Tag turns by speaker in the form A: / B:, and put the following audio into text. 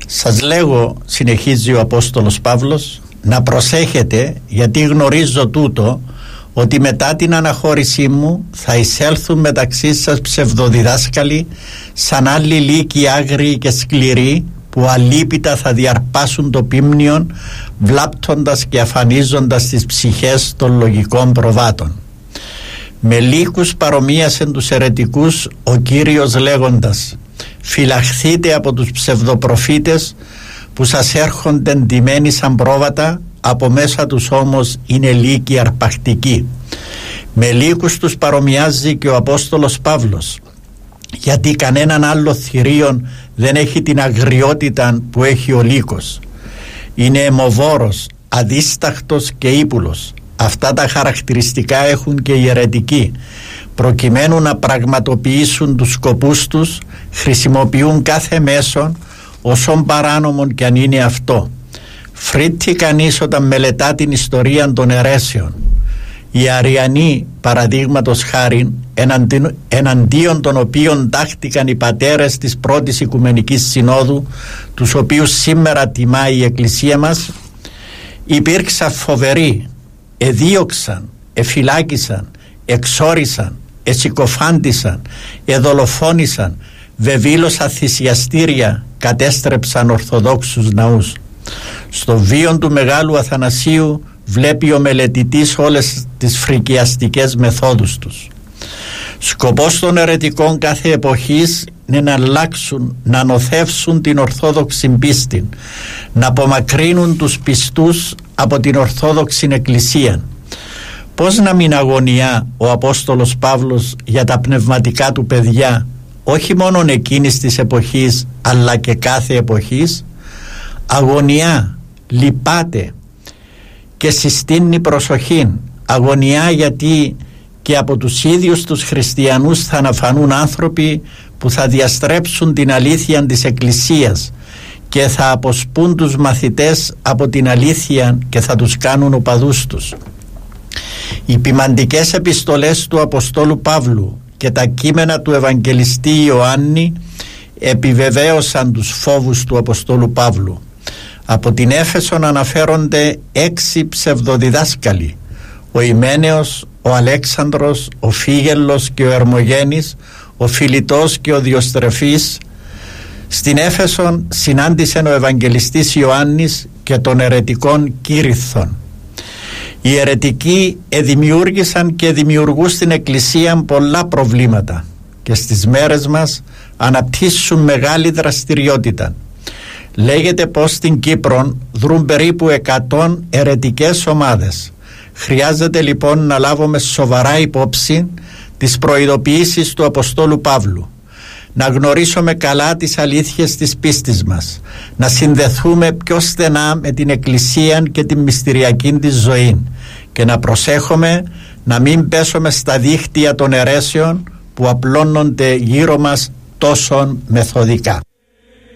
A: Σας λέγω, συνεχίζει ο Απόστολος Παύλος, να προσέχετε, γιατί γνωρίζω τούτο, ότι μετά την αναχώρησή μου θα εισέλθουν μεταξύ σας ψευδοδιδάσκαλοι σαν άλλοι λύκοι άγριοι και σκληροί, που αλίπητα θα διαρπάσουν το πίμνιον, βλάπτοντας και αφανίζοντας τις ψυχές των λογικών προβάτων. Με λύκους παρομοίασε τους αιρετικούς ο Κύριος λέγοντας: φυλαχθείτε από τους ψευδοπροφήτες που σας έρχονται ντυμένοι σαν πρόβατα, από μέσα τους όμως είναι λύκοι αρπακτικοί. Με λύκους τους παρομοιάζει και ο Απόστολος Παύλος, γιατί κανέναν άλλο θηρίον δεν έχει την αγριότητα που έχει ο λύκος. Είναι αιμοβόρος, αδίσταχτος και ύπουλος. Αυτά τα χαρακτηριστικά έχουν και οι αιρετικοί. Προκειμένου να πραγματοποιήσουν τους σκοπούς τους, χρησιμοποιούν κάθε μέσον, όσον παράνομον κι αν είναι αυτό. Φρύττει κανείς όταν μελετά την ιστορία των αιρέσεων. Οι Αριανοί, παραδείγματος χάριν, εναντίον των οποίων τάχτηκαν οι πατέρες της πρώτης Οικουμενικής Συνόδου, τους οποίους σήμερα τιμά η Εκκλησία μας, υπήρξαν φοβεροί, εδίωξαν, εφυλάκησαν, εξόρισαν, εσυκοφάντησαν, εδολοφόνησαν, βεβήλωσαν θυσιαστήρια, κατέστρεψαν ορθοδόξους ναούς. Στο βίον του Μεγάλου Αθανασίου βλέπει ο μελετητής όλες τις φρικιαστικές μεθόδους τους. Σκοπός των αιρετικών κάθε εποχής είναι να αλλάξουν, να νοθεύσουν την ορθόδοξη πίστη, να απομακρύνουν τους πιστούς από την ορθόδοξη εκκλησία. Πώς να μην αγωνιά ο Απόστολος Παύλος για τα πνευματικά του παιδιά, όχι μόνο εκείνης της εποχής αλλά και κάθε εποχής? Αγωνιά, λυπάται και συστήνει προσοχήν. Αγωνιά γιατί και από τους ίδιους τους χριστιανούς θα αναφανούν άνθρωποι που θα διαστρέψουν την αλήθεια της Εκκλησίας και θα αποσπούν τους μαθητές από την αλήθεια και θα τους κάνουν οπαδούς τους. Οι ποιμαντικές επιστολές του Αποστόλου Παύλου και τα κείμενα του Ευαγγελιστή Ιωάννη επιβεβαίωσαν τους φόβους του Αποστόλου Παύλου. Από την Έφεσον αναφέρονται 6 ψευδοδιδάσκαλοι: ο Ιμένεος, ο Αλέξανδρος, ο Φίγελλος και ο Ερμογένης, ο Φιλιτός και ο Διοστρεφής. Στην Έφεσον συνάντησε ο Ευαγγελιστής Ιωάννης και των αιρετικών Κύριθων. Οι αιρετικοί δημιούργησαν και δημιουργούν στην Εκκλησία πολλά προβλήματα και στις μέρες μας αναπτύσσουν μεγάλη δραστηριότητα. Λέγεται πως στην Κύπρο δρούν περίπου 100 αιρετικές ομάδες. Χρειάζεται λοιπόν να λάβουμε σοβαρά υπόψη τις προειδοποιήσεις του Αποστόλου Παύλου, να γνωρίσουμε καλά τις αλήθειες της πίστης μας, να συνδεθούμε πιο στενά με την Εκκλησία και την μυστηριακή της ζωή και να προσέχουμε να μην πέσουμε στα δίχτυα των αιρέσεων που απλώνονται γύρω μας τόσο μεθοδικά.